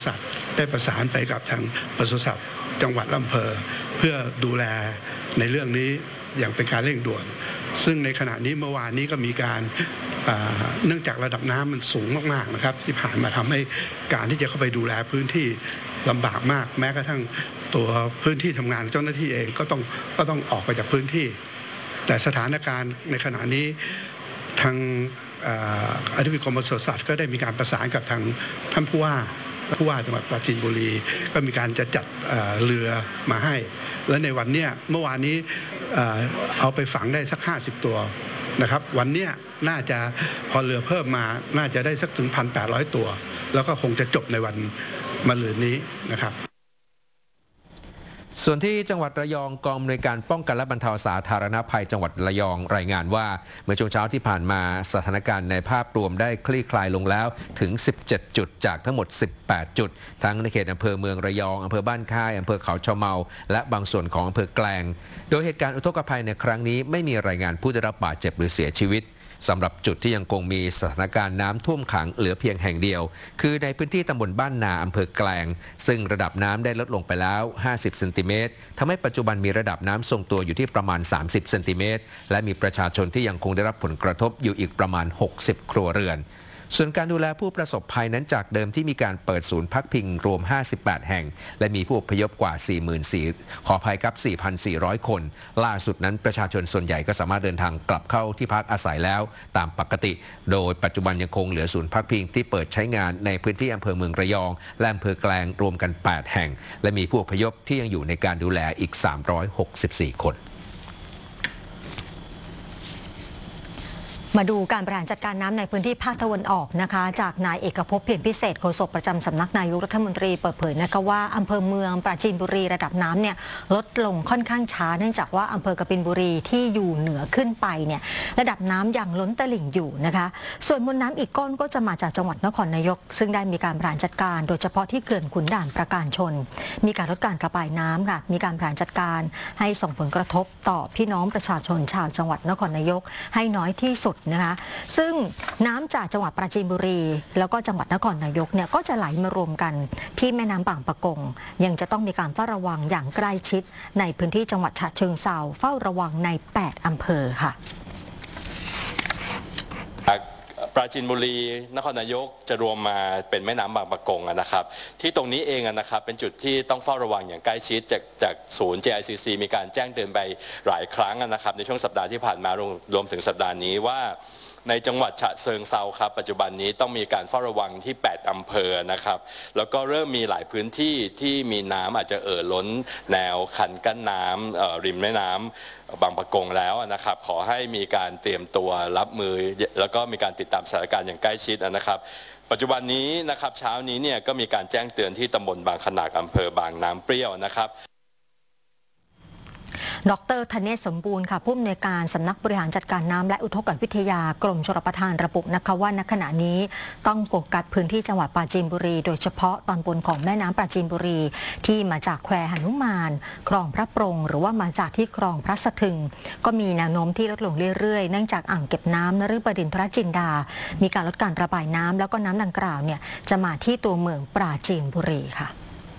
สัตว์ได้ประสานไปกับทางปศุสัตว์จังหวัดอำเภอเพื่อดูแลในเรื่องนี้อย่างเป็นการเร่งด่วนซึ่งในขณะนี้เมื่อวานนี้ก็มีการเนื่องจากระดับน้ำมันสูงมากๆนะครับที่ผ่านมาทำให้การที่จะเข้าไปดูแลพื้นที่ลำบากมากแม้กระทั่งตัวพื้นที่ทำงานเจ้าหน้าที่เองก็ต้องออกไปจากพื้นที่แต่สถานการณ์ในขณะนี้ทางอธิบดีกรมปศุสัตว์ก็ได้มีการประสานกับทางท่านผู้ว่าจังหวัดปราจีนบุรีก็มีการจะจัดเรือมาให้และในวันนี้เมื่อวานนี้เอาไปฝังได้สัก50ตัวนะครับวันนี้น่าจะพอเรือเพิ่มมาน่าจะได้สักถึง 1,800 ตัวแล้วก็คงจะจบในวันมะรืนนี้นะครับส่วนที่จังหวัดระยองกองอำนวยการป้องกันและบรรเทาสาธารณภัยจังหวัดระยองรายงานว่าเมื่อช่วงเช้าที่ผ่านมาสถานการณ์ในภาพรวมได้คลี่คลายลงแล้วถึง17จุดจากทั้งหมด18จุดทั้งในเขตอำเภอเมืองระยองอำเภอบ้านค่ายอำเภอเขาชะเมาและบางส่วนของอำเภอแกลงโดยเหตุการณ์อุทกภัยในครั้งนี้ไม่มีรายงานผู้ได้รับบาดเจ็บหรือเสียชีวิตสำหรับจุดที่ยังคงมีสถานการณ์น้ำท่วมขังเหลือเพียงแห่งเดียวคือในพื้นที่ตำบลบ้านนาอำเภอแกลงซึ่งระดับน้ำได้ลดลงไปแล้ว50เซนติเมตรทำให้ปัจจุบันมีระดับน้ำทรงตัวอยู่ที่ประมาณ30เซนติเมตรและมีประชาชนที่ยังคงได้รับผลกระทบอยู่อีกประมาณ60ครัวเรือนส่วนการดูแลผู้ประสบภัยนั้นจากเดิมที่มีการเปิดศูนย์พักพิงรวม58แห่งและมีผู้อพยพกว่า 4,400 คนล่าสุดนั้นประชาชนส่วนใหญ่ก็สามารถเดินทางกลับเข้าที่พักอาศัยแล้วตามปกติโดยปัจจุบันยังคงเหลือศูนย์พักพิงที่เปิดใช้งานในพื้นที่อำเภอเมืองระยองและอำเภอแกลงรวมกัน8แห่งและมีผู้อพยพที่ยังอยู่ในการดูแลอีก364คนมาดูการบริหารจัดการน้ำในพื้นที่ภาคตะวันออกนะคะจากนายเอกภพ เพียรพิเศษโฆษกประจำสำนักนายกรัฐมนตรีเปิดเผยนะคะว่าอำเภอเมืองปราจีนบุรีระดับน้ำเนี่ยลดลงค่อนข้างช้าเนื่องจากว่าอำเภอกบินบุรีที่อยู่เหนือขึ้นไปเนี่ยระดับน้ำยังล้นตลิ่งอยู่นะคะส่วนมวลน้ำอีกก้อนก็จะมาจากจังหวัดนครนายกซึ่งได้มีการบริหารจัดการโดยเฉพาะที่เขื่อนขุนด่านประการชนมีการลดการระบายน้ำค่ะมีการบริหารจัดการให้ส่งผลกระทบต่อพี่น้องประชาชนชาวจังหวัดนครนายกให้น้อยที่สุดนะคะซึ่งน้ำจากจังหวัดปราจีนบุรีแล้วก็จังหวัดนครนายกเนี่ยก็จะไหลมารวมกันที่แม่น้ำบางปะกงยังจะต้องมีการเฝ้าระวังอย่างใกล้ชิดในพื้นที่จังหวัดฉะเชิงเทราเฝ้าระวังใน8อำเภอค่ะปราจีนบุรีนครนายกจะรวมมาเป็นแม่น้ำบางปะกงนะครับที่ตรงนี้เองนะครับเป็นจุดที่ต้องเฝ้าระวังอย่างใกล้ชิดจากศูนย์ JICC มีการแจ้งเตือนไปหลายครั้งนะครับในช่วงสัปดาห์ที่ผ่านมารวมถึงสัปดาห์นี้ว่าในจังหวัดฉะเชิงเทราครับปัจจุบันนี้ต้องมีการเฝ้าระวังที่8อำเภอนะครับแล้วก็เริ่มมีหลายพื้นที่ที่มีน้ำอาจจะล้นแนวคันกั้นน้ำริมแม่น้ำบางปะกงแล้วนะครับขอให้มีการเตรียมตัวรับมือแล้วก็มีการติดตามสถานการณ์อย่างใกล้ชิดนะครับปัจจุบันนี้นะครับเช้านี้เนี่ยก็มีการแจ้งเตือนที่ตำบลบางขนากอำเภอบางน้ำเปรี้ยวนะครับดร.ธเนศสมบูรณ์ค่ะผู้อำนวยการสำนักบริหารจัดการน้ำและอุทกวิทยากรมชลประทานระบุนะคะว่าณขณะนี้ต้องโฟกัสพื้นที่จังหวัดปราจีนบุรีโดยเฉพาะตอนบนของแม่น้ำปราจีนบุรีที่มาจากแควหนุมานคลองพระปรงหรือว่ามาจากที่คลองพระสะทึงก็มีแนวโน้มที่ลดลงเรื่อยๆเนื่องจากอ่างเก็บน้ำนฤบดินทรจินดามีการลดการระบายน้ำแล้วก็น้ำดังกล่าวเนี่ยจะมาที่ตัวเมืองปราจีนบุรีค่ะ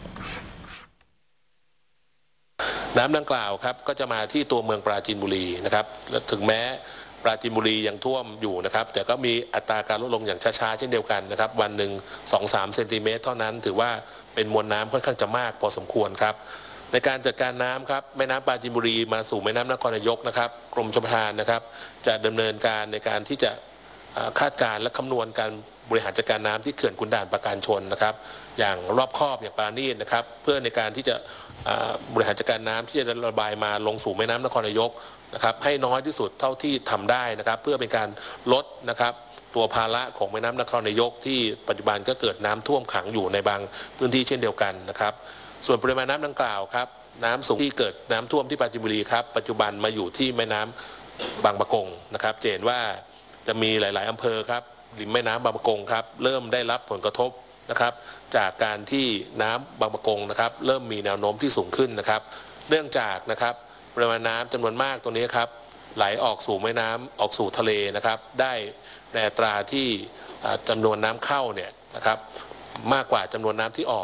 น้ำดังกล่าวครับก็จะมาที่ตัวเมืองปราจีนบุรีนะครับและถึงแม้ปราจีนบุรียังท่วมอยู่นะครับแต่ก็มีอัตราการลดลงอย่างช้าๆเช่นเดียวกันนะครับวันหนึ่ง 2-3 เซนติเมตรเท่านั้นถือว่าเป็นมวลน้ำค่อนข้างจะมากพอสมควรครับในการจัดการน้ำครับแม่น้ำปราจีนบุรีมาสู่แม่น้ำนครนายกนะครับกรมชลประทานนะครับจะดำเนินการในการที่จะคาดการณ์และคำนวณการบริหารจัดการน้ำที่เขื่อนขุนด่านประการชนนะครับอย่างรอบคอบอย่างปราณีตนะครับเพื่อในการที่จะบริหารจัดการน้ำที่จะระบายมาลงสู่แม่น้ำนครนายกนะครับให้น้อยที่สุดเท่าที่ทำได้นะครับเพื่อเป็นการลดนะครับตัวภาระของแม่น้ำนครนายกที่ปัจจุบันก็เกิดน้ำท่วมขังอยู่ในบางพื้นที่เช่นเดียวกันนะครับส่วนปริมาณน้ำดังกล่าวครับน้ำสูงที่เกิดน้ำท่วมที่ปราจีนบุรีครับปัจจุบันมาอยู่ที่แม่น้ำบางปะกงนะครับจะเห็นว่าจะมีหลายๆอำเภอครับริมแม่น้ำบางปะกงครับเริ่มได้รับผลกระทบนะครับจากการที่น้ำบางปะกงนะครับเริ่มมีแนวโน้มที่สูงขึ้นนะครับเนื่องจากนะครับปริมาณน้ำจำนวนมากตัวนี้ครับไหลออกสู่แม่น้ำออกสู่ทะเลนะครับได้ในอัตราที่จำนวนน้ำเข้าเนี่ยนะครับมากกว่าจำนวนน้ำที่ออก